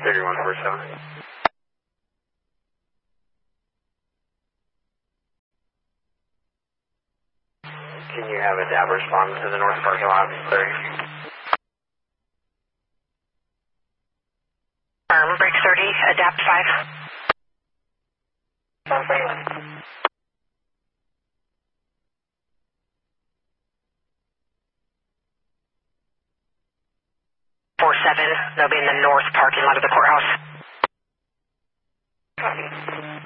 3147. Can you have a DAB respond to the north parking lot, 30? Break 30, adapt 5. 47, they'll be in the north parking lot of the courthouse. Copy.